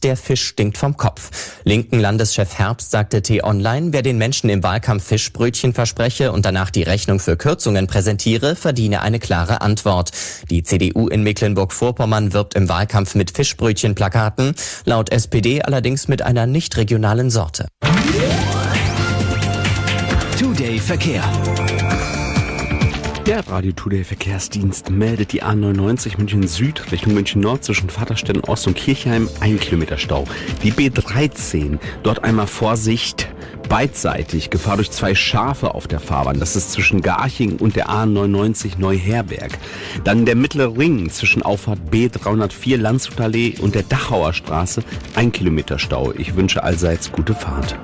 Zitat, der Fisch stinkt vom Kopf. Linken Landeschef Herbst sagte T-Online, wer den Menschen im Wahlkampf Fischbrötchen verspreche und danach die Rechnung für Kürzungen präsentiere, verdiene eine klare Antwort. Die CDU in Mecklenburg-Vorpommern wirbt im Wahlkampf mit Fischbrötchenplakaten, laut SPD allerdings mit einer nicht regionalen Sorte. Today Verkehr. Der Radio Today Verkehrsdienst meldet die A99 München Süd Richtung München Nord zwischen Vaterstetten Ost und Kirchheim 1 Kilometer Stau. Die B13, dort einmal Vorsicht, beidseitig, Gefahr durch 2 Schafe auf der Fahrbahn. Das ist zwischen Garching und der A99 Neuherberg. Dann der Mittlere Ring zwischen Auffahrt B304 Landshutallee und der Dachauer Straße 1 Kilometer Stau. Ich wünsche allseits gute Fahrt.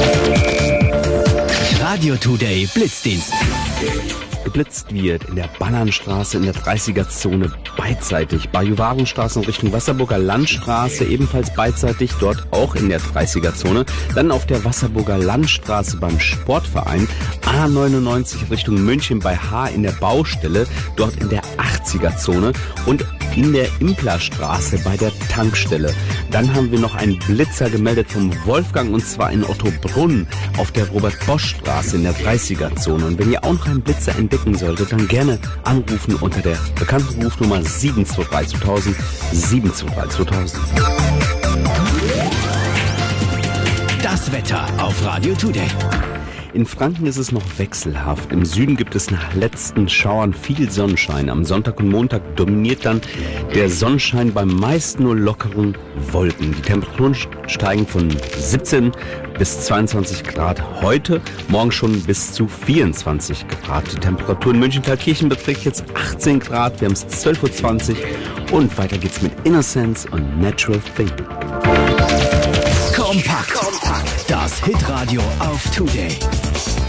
Radio Today Blitzdienst. Geblitzt wird in der Bannernstraße in der 30er-Zone beidseitig. Bajuwarenstraße in Richtung Wasserburger Landstraße ebenfalls beidseitig, dort auch in der 30er-Zone. Dann auf der Wasserburger Landstraße beim Sportverein. A99 Richtung München bei H in der Baustelle, dort in der 80er-Zone. Und in der Implerstraße bei der Tankstelle. Dann haben wir noch einen Blitzer gemeldet vom Wolfgang und zwar in Ottobrunn auf der Robert-Bosch-Straße in der 30er-Zone. Und wenn ihr auch noch einen Blitzer entdecken solltet, dann gerne anrufen unter der bekannten Rufnummer 723 2000 723 2000. Das Wetter auf Radio Today. In Franken ist es noch wechselhaft. Im Süden gibt es nach letzten Schauern viel Sonnenschein. Am Sonntag und Montag dominiert dann der Sonnenschein, beim meisten nur lockeren Wolken. Die Temperaturen steigen von 17 bis 22 Grad heute, morgen schon bis zu 24 Grad. Die Temperatur in München-Thalkirchen beträgt jetzt 18 Grad. Wir haben es 12.20 Uhr und weiter geht's mit Innocence und Natural Thing. Kompakt. Das Hitradio auf Today.